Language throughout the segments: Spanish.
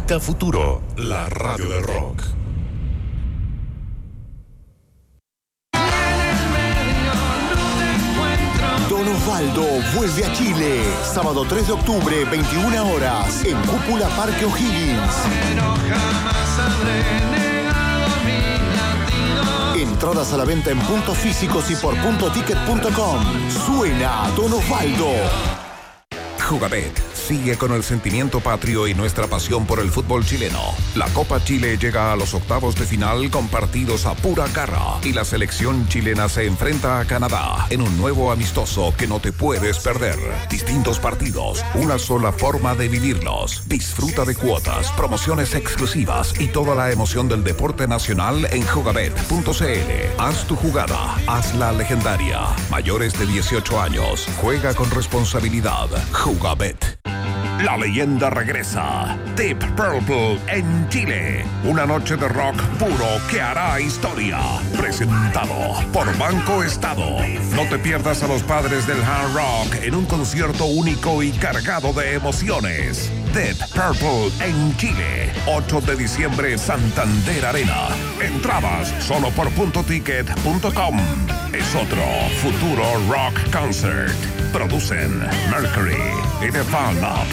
Conecta Futuro, la radio del rock. Don Osvaldo vuelve a Chile. Sábado 3 de octubre, 21 horas, en Cúpula Parque O'Higgins. Entradas a la venta en puntos físicos y por puntoticket.com. Suena Don Osvaldo. Jugabet sigue con el sentimiento patrio y nuestra pasión por el fútbol chileno. La Copa Chile llega a los octavos de final con partidos a pura garra y la selección chilena se enfrenta a Canadá en un nuevo amistoso que no te puedes perder. Distintos partidos, una sola forma de vivirlos. Disfruta de cuotas, promociones exclusivas y toda la emoción del deporte nacional en jugabet.cl. Haz tu jugada, hazla legendaria. Mayores de 18 años, juega con responsabilidad. Jugabet. La leyenda regresa. Deep Purple en Chile. Una noche de rock puro que hará historia. Presentado por Banco Estado. No te pierdas a los padres del hard rock en un concierto único y cargado de emociones. Deep Purple en Chile. 8 de diciembre, Santander Arena. Entradas solo por puntoticket.com. Es otro futuro rock concert. Producen Mercury y The Fall Up.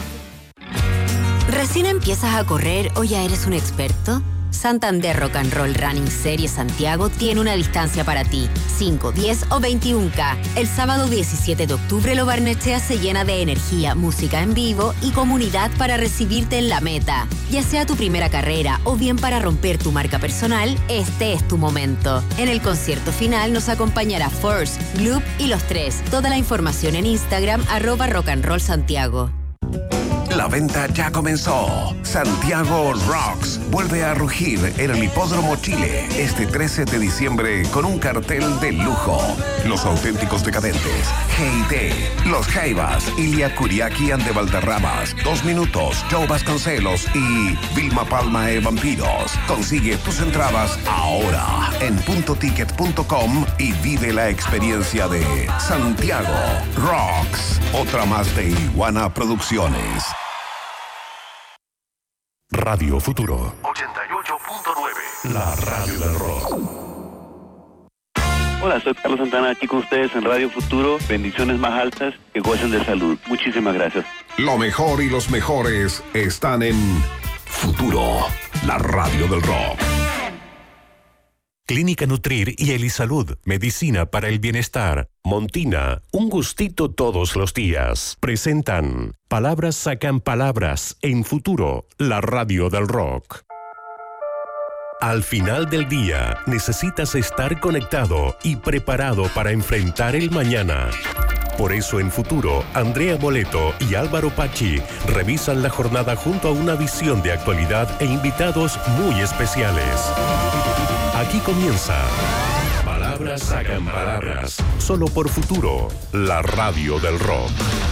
¿Recién empiezas a correr o ya eres un experto? Santander Rock and Roll Running Series Santiago tiene una distancia para ti, 5, 10 o 21K. El sábado 17 de octubre Lo Barnechea se llena de energía, música en vivo y comunidad para recibirte en la meta. Ya sea tu primera carrera o bien para romper tu marca personal, este es tu momento. En el concierto final nos acompañará Force, Gloop y Los Tres. Toda la información en Instagram @rockandrollsantiago. La venta ya comenzó. Santiago Rocks vuelve a rugir en el Hipódromo Chile este 13 de diciembre con un cartel de lujo. Los Auténticos Decadentes, G.I.T., Los Jaivas, Ilia Kuriaki and the Valderramas, 2 Minutos, Joe Vasconcelos y Vilma Palma de Vampiros. Consigue tus entradas ahora en puntoticket.com y vive la experiencia de Santiago Rocks. Otra más de Iguana Producciones. Radio Futuro 88.9, la radio del rock. Hola, soy Carlos Santana, aquí con ustedes en Radio Futuro. Bendiciones más altas, que gocen de salud. Muchísimas gracias. Lo mejor y los mejores están en Futuro, la radio del rock. Clínica Nutrir y Elisalud, medicina para el bienestar. Montina, un gustito todos los días. Presentan Palabras sacan palabras en Futuro, la radio del rock. Al final del día, necesitas estar conectado y preparado para enfrentar el mañana. Por eso en Futuro, Andrea Moleto y Álvaro Pachi revisan la jornada junto a una visión de actualidad e invitados muy especiales. Aquí comienza Palabras sacan palabras, solo por Futuro, la radio del rock.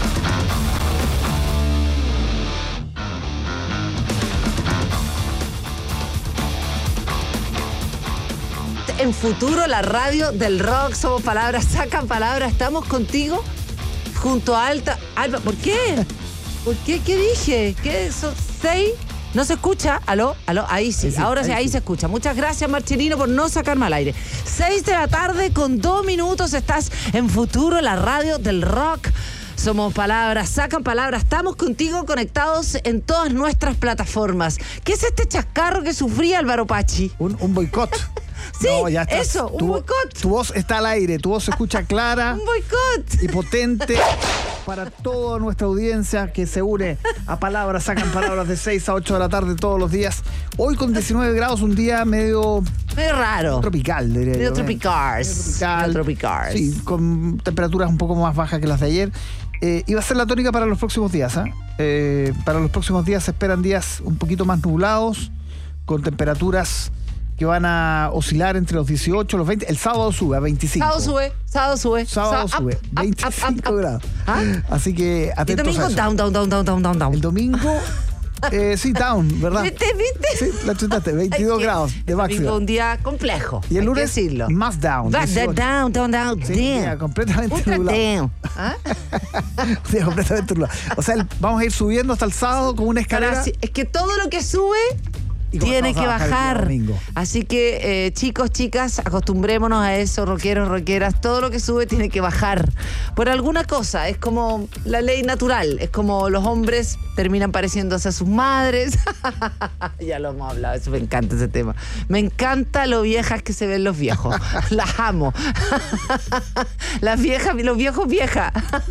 En Futuro, la radio del rock, somos Palabras sacan palabras, estamos contigo junto a Alba. ¿Por qué? ¿Por qué? ¿Qué dije? ¿Qué son 6? ¿No se escucha? ¿Aló? Ahí sí, ahora sí, ahí se escucha. Muchas gracias, Marcelino, por no sacarme al aire. 6 de la tarde con 2 minutos, estás en Futuro, la radio del rock. Somos Palabras sacan palabras, estamos contigo conectados en todas nuestras plataformas. ¿Qué es este chascarro que sufría Álvaro Pachi? Un boicot. Sí, no, ya estás, eso, un boicot. Tu voz está al aire, tu voz se escucha clara. Un boicot. Y potente para toda nuestra audiencia que se une a Palabras sacan palabras de 6 a 8 de la tarde todos los días. Hoy con 19 grados, un día medio raro. Tropical, diría yo. Medio tropical. Sí, con temperaturas un poco más bajas que las de ayer. Y va a ser la tónica para los próximos días. Para los próximos días se esperan días un poquito más nublados, con temperaturas que van a oscilar entre los 18 y los 20. El sábado sube a 25. Sábado sube. 25 grados. Así que atentos. Y domingo, down. El domingo, sí, down, ¿verdad? Este ¿viste? Sí, la chutaste, 22 grados de máxima. Un día complejo. Y el hay lunes, que decirlo. más down. Down, 18. down, Sí, un down. día completamente Ultra nublado. down. ¿Ah? Un día completamente nublado. O sea, vamos a ir subiendo hasta el sábado como una escalera. Ahora sí, es que todo lo que sube Y tiene comenzamos que a bajar el día bajar. domingo. Así que, chicos, chicas, acostumbrémonos a eso, rockeros, rockeras. Todo lo que sube tiene que bajar. Por alguna cosa. Es como la ley natural. Es como los hombres terminan pareciéndose a sus madres. Ya lo hemos hablado. Eso me encanta ese tema. Me encanta lo viejas que se ven los viejos. Las amo. Las viejas, los viejos viejas.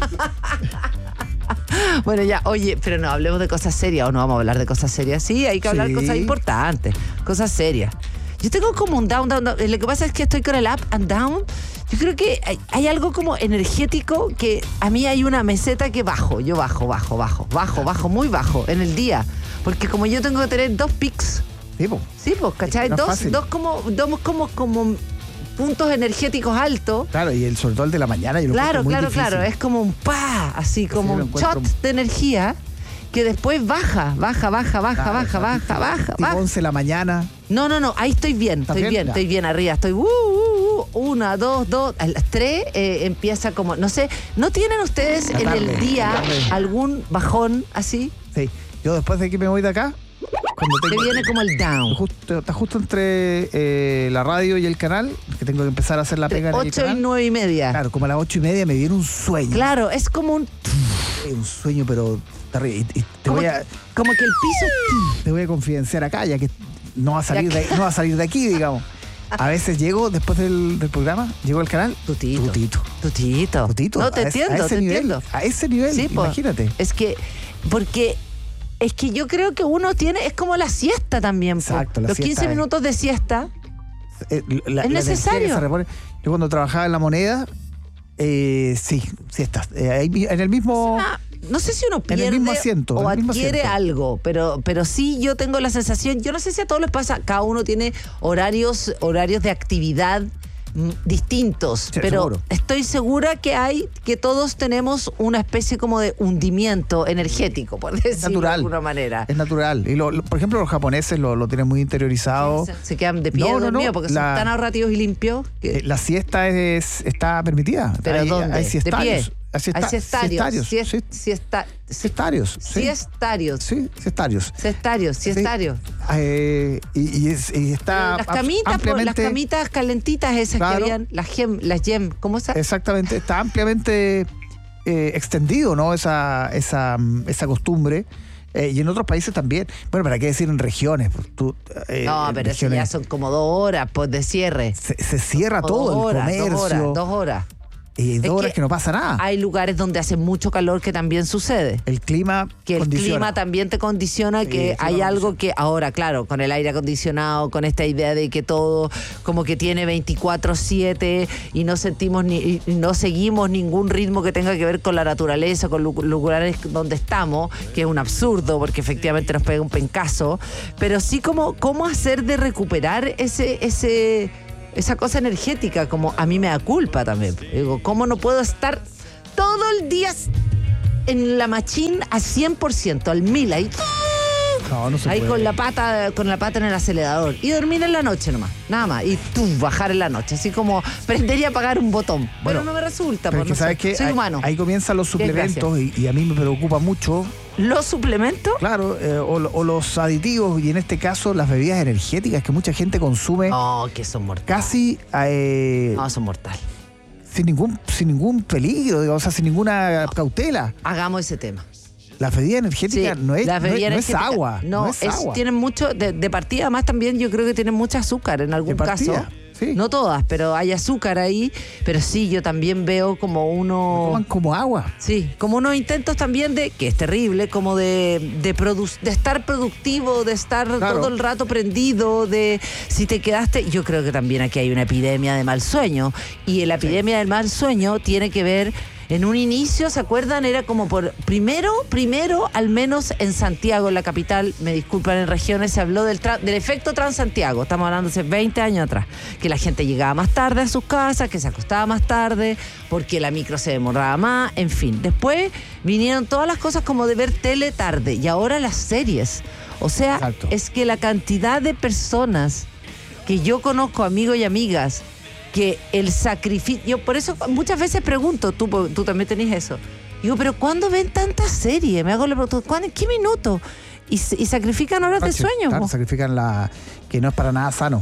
Bueno, ya, oye, pero no hablemos de cosas serias o no vamos a hablar de cosas serias. Sí, hay que hablar Sí. cosas importantes, cosas serias. Yo tengo como un down, down, down. Lo que pasa es que estoy con el up and down. Yo creo que hay algo como energético que a mí hay una meseta que bajo. Yo bajo, muy bajo en el día. Porque como yo tengo que tener 2 pics. Sí, po. Sí, pues, ¿cachai? No es Dos fácil. como puntos energéticos altos. Claro, y sobre todo el de la mañana. Yo lo encuentro muy difícil. Claro. Es como un pa, así como lo un encuentro- shot de energía que después baja. Tipo 11 de la mañana. No, ahí estoy bien, ¿Estás bien? Ya. estoy bien arriba, estoy 1, 2, 2, a las 3 empieza como, no sé, ¿no tienen ustedes La en tarde, el día la tarde. algún bajón así? Sí. Yo después de que me voy de acá, cuando Que tengo... viene como el down. Está justo entre la radio y el canal, que tengo que empezar a hacer la pega en el 8 y canal. 9 y media. Claro, como a las 8:30 me viene un sueño. Claro, es como un Un sueño, pero terrible. Y te como, voy a como que el piso. te voy a confidenciar acá, ya que no va a salir, no va a salir de aquí, digamos. A veces llego, después del programa, llego al canal. Tutito. Tutito. No, te entiendo, te entiendo. A ese nivel, Sí, po. imagínate. Es que, porque es que yo creo que uno tiene, es como la siesta también. Po. Exacto, la Los siesta 15 es- minutos de siesta. Es necesario. energía que se repone. Yo cuando trabajaba en La Moneda, sí, siestas. En el mismo... No sé si uno En el pierde mismo asiento, o en el mismo adquiere asiento. algo, pero sí yo tengo la sensación, yo no sé si a todos les pasa, cada uno tiene horarios de actividad distintos, Sí, pero seguro. estoy segura que todos tenemos una especie como de hundimiento energético, por decirlo natural. de alguna manera. Es natural. Y por ejemplo, los japoneses lo tienen muy interiorizado. Se quedan de pie dormidos porque son tan ahorrativos y limpios que... La siesta está permitida. ¿Pero hay, dónde? Hay ¿De siestarios. pie? Hay siestarios. Siestarios. Sí. Siestarios. Sí, siestarios. Siestarios. Y está Las camitas, ampliamente, las camitas calentitas esas Claro. que habían, las gem, ¿cómo se? Exactamente, está ampliamente extendido, ¿no? Esa costumbre. Y en otros países también. Bueno, ¿para qué decir en regiones? Pues tú, No, pero eso regiones, ya son como 2 horas pues, de cierre. se cierra Como todo, 2 horas, el comercio. 2 horas. Y Es 2 horas que que no pasa nada. Hay lugares donde hace mucho calor que también sucede. El clima Que el condiciona. clima también te condiciona, Sí, que el clima hay algo condiciona. que ahora, claro, con el aire acondicionado, con esta idea de que todo como que tiene 24/7 y no sentimos y no seguimos ningún ritmo que tenga que ver con la naturaleza, con los lugares donde estamos, que es un absurdo porque efectivamente nos pega un pencazo, pero sí cómo hacer de recuperar esa cosa energética, como a mí me da culpa también. Digo, ¿cómo no puedo estar todo el día en la machín a 100%, al 1000 ahí? No se Ahí puede. con la pata en el acelerador y dormir en la noche nomás, nada más, y bajar en la noche, así como prender y apagar un botón. Bueno, Pero no me resulta, Pero pues, es que no sabes sé, que soy humano. ahí comienzan los ¿Qué suplementos y a mí me preocupa mucho, ¿Los suplementos? claro, o los aditivos y en este caso las bebidas energéticas que mucha gente consume No, que son mortales. casi No, son mortales. sin ningún peligro, digamos, o sea, sin ninguna cautela. Hagamos ese tema. La bebida energética no es las bebidas no es energéticas, agua. No, es agua. tienen mucho, de partida además también yo creo que tienen mucho azúcar en algún De partida, caso. sí. No todas, pero hay azúcar ahí. Pero sí, yo también veo como Toman como agua. Sí, como unos intentos también que es terrible, como de estar productivo, de estar Claro. todo el rato prendido, de si te quedaste, yo creo que también aquí hay una epidemia de mal sueño, y la epidemia del mal sueño tiene que ver En un inicio, ¿se acuerdan? Era como por primero, al menos en Santiago, en la capital, me disculpan, en regiones, se habló del efecto Transantiago. Estamos hablando hace 20 años atrás. Que la gente llegaba más tarde a sus casas, que se acostaba más tarde, porque la micro se demoraba más, en fin. Después vinieron todas las cosas como de ver tele tarde, y ahora las series. O sea, Exacto. Es que la cantidad de personas que yo conozco, amigos y amigas, que el sacrificio... Yo por eso muchas veces pregunto, tú también tenés eso. Digo, pero ¿cuándo ven tantas series? Me hago la pregunta, ¿en qué minuto? Y sacrifican horas de sueño. Claro, po. sacrifican que no es para nada sano.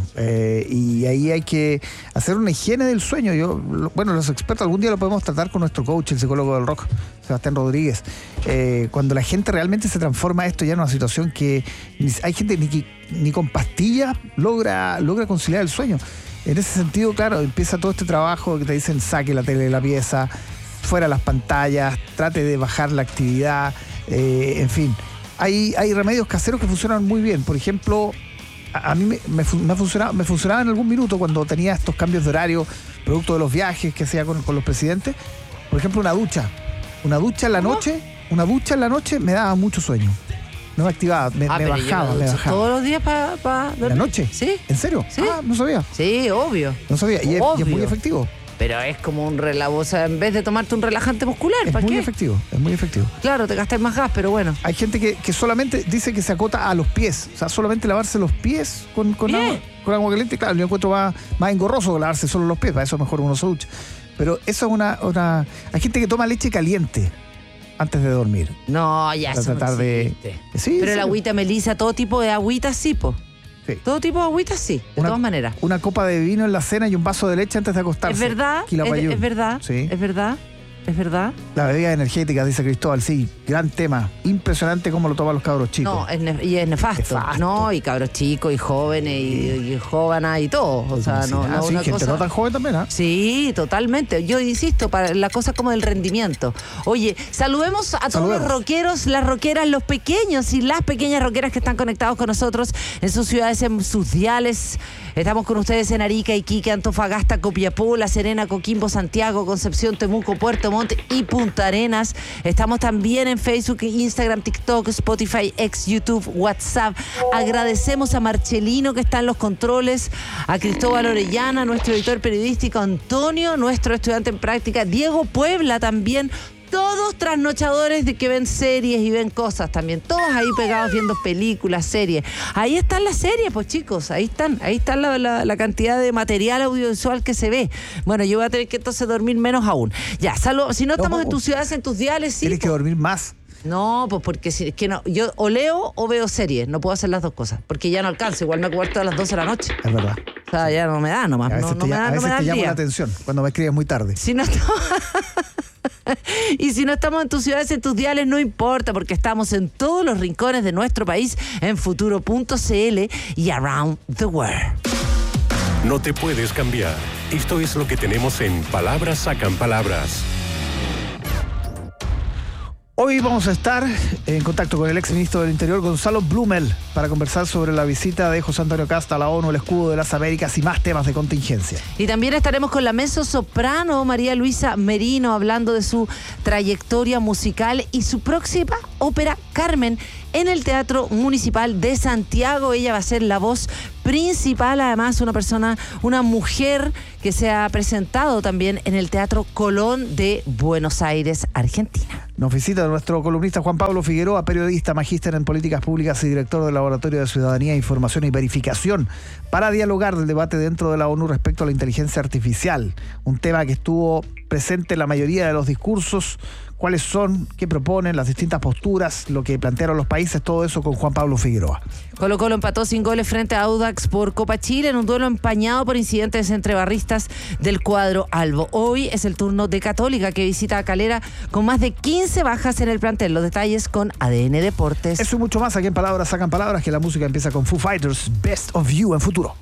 Y ahí hay que hacer una higiene del sueño. Los expertos algún día lo podemos tratar con nuestro coach, el psicólogo del rock, Sebastián Rodríguez. Cuando la gente realmente se transforma esto ya en una situación que hay gente ni con pastillas logra conciliar el sueño. En ese sentido, claro, empieza todo este trabajo que te dicen saque la tele de la pieza, fuera las pantallas, trate de bajar la actividad, en fin. Hay remedios caseros que funcionan muy bien. Por ejemplo, a mí me funcionaba en algún minuto cuando tenía estos cambios de horario, producto de los viajes que hacía con los presidentes. Por ejemplo, una ducha en la noche me daba mucho sueño. No me activaba, me bajaba. ¿Todos los días para dormir? ¿La noche? ¿Sí? ¿En serio? Sí. No sabía. Sí, obvio. No sabía. Y es muy Obvio. efectivo. Pero es como un relajo, o sea, en vez de tomarte un relajante muscular, Es ¿para muy qué? efectivo. Es muy efectivo. Claro, te gastas más gas, pero bueno. Hay gente que solamente dice que se acota a los pies. O sea, solamente lavarse los pies con agua caliente. Claro, yo encuentro más engorroso lavarse solo los pies. Para eso mejor uno se ducha. Pero eso es una... Hay gente que toma leche caliente antes de dormir. No, ya Para eso tratar no existe. Sí, Pero sí. la agüita Melissa, todo tipo de agüitas sí, po. Sí. Todo tipo de agüitas sí, de todas maneras. Una copa de vino en la cena y un vaso de leche antes de acostarse. Es verdad, Quilapayún. es verdad, Sí. es verdad. Es verdad. La bebida energética, dice Cristóbal, sí, gran tema. Impresionante cómo lo toman los cabros chicos. No, y es nefasto. Nefasto. No, y cabros chicos, y jóvenes, y jóvenes, y todo. O sea, no sí, una gente cosa... no tan joven también, ¿ah? Sí, totalmente. Yo insisto, para la cosa como del rendimiento. Oye, saludemos a todos los rockeros, las rockeras, los pequeños y las pequeñas rockeras que están conectados con nosotros en sus ciudades, en sus diales. Estamos con ustedes en Arica, Iquique, Antofagasta, Copiapó, La Serena, Coquimbo, Santiago, Concepción, Temuco, Puerto Montt y Punta Arenas. Estamos también en Facebook, Instagram, TikTok, Spotify, X, YouTube, WhatsApp. Agradecemos a Marcelino que está en los controles, a Cristóbal Orellana, nuestro editor periodístico, Antonio, nuestro estudiante en práctica, Diego Puebla también. Todos trasnochadores de que ven series y ven cosas también. Todos ahí pegados viendo películas, series. Ahí están las series, pues chicos. Ahí están la cantidad de material audiovisual que se ve. Bueno, yo voy a tener que entonces dormir menos aún. Ya, salvo, si no estamos en tus ciudades, en tus diales, sí. Tienes que dormir más. No, pues porque si es que no, yo o leo o veo series, no puedo hacer las dos cosas, porque ya no alcanzo, igual me acuerdo a las 12 de la noche. Es verdad. O sea, ya no me da nomás, A veces no me da te el llamo día. la atención cuando me escribes muy tarde. Si no estamos... Y si no estamos en tus ciudades, en tus diales, no importa, porque estamos en todos los rincones de nuestro país, en futuro.cl y around the world. No te puedes cambiar. Esto es lo que tenemos en Palabras Sacan Palabras. Hoy vamos a estar en contacto con el exministro del Interior, Gonzalo Blumel, para conversar sobre la visita de José Antonio Kast a la ONU, el escudo de las Américas y más temas de contingencia. Y también estaremos con la mezzosoprano María Luisa Merino, hablando de su trayectoria musical y su próxima ópera Carmen en el Teatro Municipal de Santiago. Ella va a ser la voz principal, además una mujer que se ha presentado también en el Teatro Colón de Buenos Aires, Argentina. Nos visita nuestro columnista Juan Pablo Figueroa, periodista, magíster en políticas públicas y director del Laboratorio de Ciudadanía, Información y Verificación, para dialogar del debate dentro de la ONU respecto a la inteligencia artificial, un tema que estuvo presente en la mayoría de los discursos. ¿Cuáles son? ¿Qué proponen? Las distintas posturas, lo que plantearon los países, todo eso con Juan Pablo Figueroa. Colo-Colo empató sin goles frente a Audax por Copa Chile en un duelo empañado por incidentes entre barristas del cuadro albo. Hoy es el turno de Católica, que visita a Calera con más de 15 bajas en el plantel. Los detalles con ADN Deportes. Eso y mucho más aquí en Palabras Sacan Palabras, que la música empieza con Foo Fighters, Best of You en Futuro.